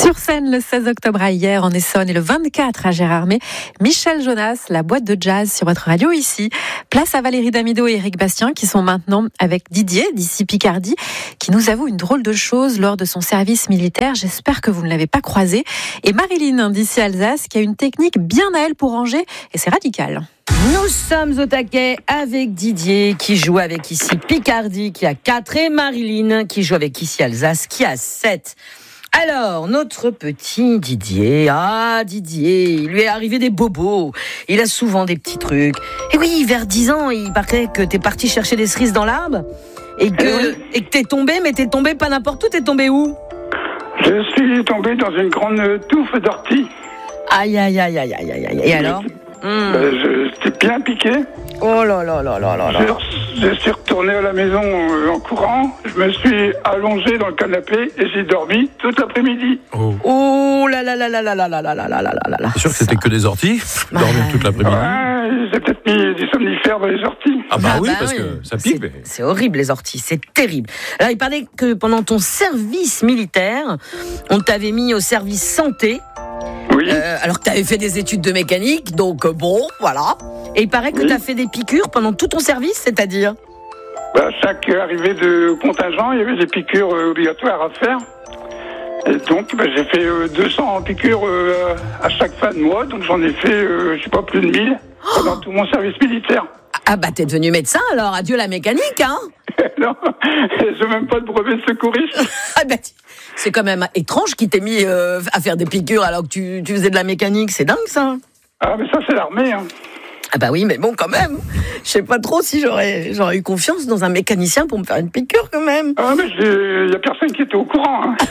Sur scène le 16 octobre à Hyères en Essonne et le 24 à Gérardmer, Michel Jonas, la boîte de jazz sur votre radio ici. Place à Valérie Damido et Éric Bastien qui sont maintenant avec Didier d'ici Picardie qui nous avoue une drôle de chose lors de son service militaire. J'espère que vous ne l'avez pas croisé. Et Marilyn d'ici Alsace qui a une technique bien à elle pour ranger et c'est radical. Nous sommes au taquet avec Didier qui joue avec ici Picardie qui a 4 et Marilyn qui joue avec ici Alsace qui a 7. Alors, notre petit Didier, il lui est arrivé des bobos. Il a souvent des petits trucs. Et oui, vers 10 ans, il paraît que t'es parti chercher des cerises dans l'arbre et que t'es tombé, mais t'es tombé pas n'importe où, t'es tombé où ? Je suis tombé dans une grande touffe d'ortie. Aïe. Et alors ? J'étais bien piqué. Oh là là. Je suis retourné à la maison en courant. Je me suis allongé dans le canapé et j'ai dormi toute l'après-midi. Oh là là. C'est sûr que c'était que des orties, dormir toute l'après-midi. Ouais, j'ai peut-être mis du somnifère dans les orties. Parce que ça pique. C'est horrible les orties, c'est terrible. Alors il paraît que pendant ton service militaire, on t'avait mis au service santé. Oui. Alors que tu avais fait des études de mécanique, donc bon, voilà. Et il paraît que tu as fait des piqûres pendant tout ton service, c'est-à-dire ? Chaque arrivée de contingent, il y avait des piqûres obligatoires à faire. Et donc, j'ai fait 200 piqûres à chaque fin de mois. Donc, j'en ai fait, plus de 1000 pendant tout mon service militaire. Ah t'es devenu médecin alors, adieu la mécanique, hein ? Non, j'ai même pas de brevet de secouriste. C'est quand même étrange qu'il t'ait mis à faire des piqûres alors que tu faisais de la mécanique, c'est dingue ça. Ah mais ça c'est l'armée, hein. Ah bah oui, mais bon quand même, je sais pas trop si j'aurais eu confiance dans un mécanicien pour me faire une piqûre quand même. Ah mais y a personne qui était au courant, hein.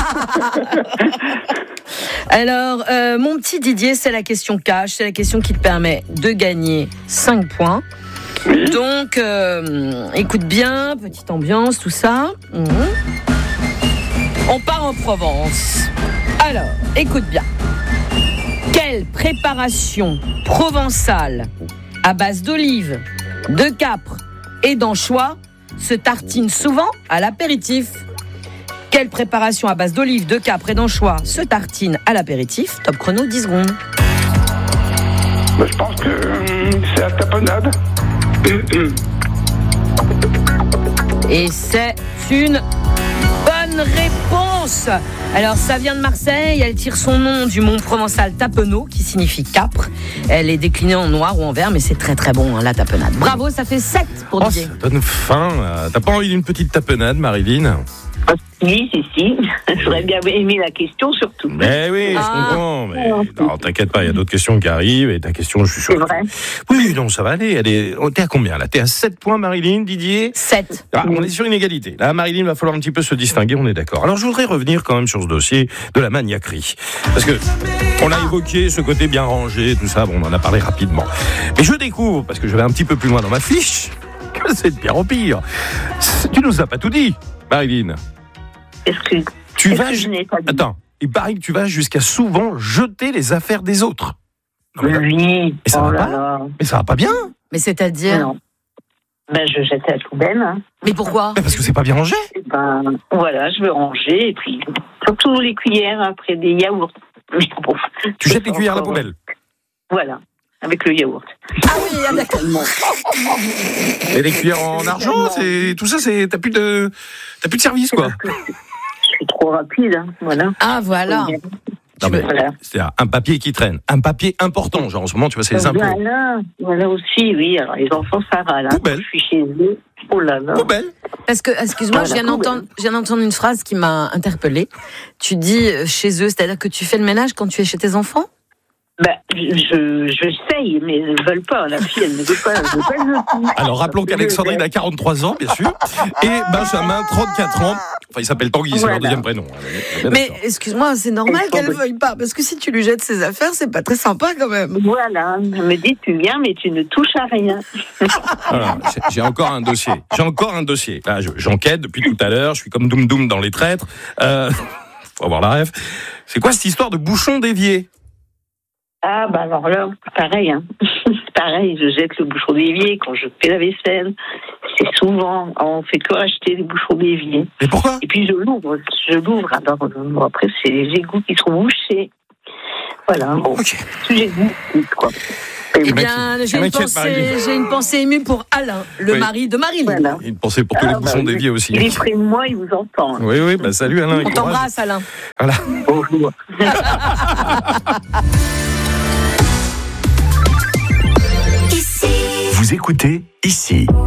Alors, mon petit Didier, c'est la question cash, c'est la question qui te permet de gagner 5 points. Oui. Donc, écoute bien, petite ambiance, tout ça. On part en Provence. Alors, écoute bien. Quelle préparation provençale à base d'olives, de capre et d'anchois se tartine souvent à l'apéritif ? Quelle préparation à base d'olives, de capre et d'anchois se tartine à l'apéritif ? Top chrono, 10 secondes. Je pense que c'est la tapenade. Et c'est une bonne réponse. Alors ça vient de Marseille, elle tire son nom du mont provençal Tapenot qui signifie capre. Elle est déclinée en noir ou en vert mais c'est très très bon la tapenade. Bravo, ça fait 7 pour Didier. Ça donne faim. T'as pas envie d'une petite tapenade, Marilyn ? Si. J'aurais bien aimé la question surtout. Mais oui, je comprends. Mais non, t'inquiète pas, il y a d'autres questions qui arrivent. Et ta question, je suis sûr. C'est vrai. Oui, non, ça va aller. T'es à combien là ? T'es à 7 points, Marilyn, Didier ? 7. On est sur une égalité. Là, Marilyn, va falloir un petit peu se distinguer, on est d'accord. Alors, je voudrais revenir quand même sur ce dossier de la maniaquerie. Parce que on a évoqué ce côté bien rangé, tout ça, on en a parlé rapidement. Mais je découvre, parce que je vais un petit peu plus loin dans ma fiche, que c'est de pire en pire. Tu nous as pas tout dit, Marilyn. Attends, il paraît que tu vas jusqu'à souvent jeter les affaires des autres. Non, mais oui. Mais ça va pas. Mais ça va pas bien. Mais c'est-à-dire ? Non. Je jette à la poubelle. Hein. Mais pourquoi ? Parce que c'est pas bien rangé. Voilà, je veux ranger et puis surtout les cuillères après des yaourts. Tu jettes les cuillères à la poubelle. Voilà, avec le yaourt. Ah oui, d'accord. Et les cuillères en argent, tout ça, t'as plus de service, quoi. Je suis trop rapide, hein. Voilà. Ah voilà. Non, mais Voilà. c'est un papier qui traîne, un papier important, genre en ce moment, tu vois, c'est les impôts. Voilà aussi, oui. Alors les enfants, ça va là. Poubelle. Je suis chez eux. Oh là là. Poubelle. Parce que, excuse-moi, je viens d'entendre une phrase qui m'a interpellée. Tu dis chez eux, c'est-à-dire que tu fais le ménage quand tu es chez tes enfants ? J'essaye, mais ils ne veulent pas. La fille, elle ne veut pas. Alors, rappelons qu'Alexandrine a 43 ans, bien sûr, et Benjamin, 34 ans. Enfin, il s'appelle Tanguy, c'est leur deuxième prénom. Mais, excuse-moi, c'est normal qu'elle ne veuille pas, parce que si tu lui jettes ses affaires, c'est pas très sympa, quand même. Voilà. Elle me dit, tu viens, mais tu ne touches à rien. Voilà, j'ai encore un dossier. Là, j'enquête depuis tout à l'heure, je suis comme Doum Doum dans Les Traîtres. Faut avoir la ref. C'est quoi cette histoire de bouchon d'évier ? Ah, alors là, pareil, hein. pareil, je jette le bouchon d'évier quand je fais la vaisselle. C'est souvent, on fait que racheter des bouchons d'évier. Et pourquoi? Et puis je l'ouvre. Alors, après, c'est les égouts qui sont bouchés. Voilà, bon. Ok. J'ai goût, quoi. Eh bien, j'ai une pensée émue pour Alain, le mari de Marilyn. Voilà. Une pensée pour tous les bouchons d'évier aussi. Il est près de moi, il vous entend. Oui, salut Alain. On t'embrasse, Alain. Voilà. Bonjour. Vous écoutez ici.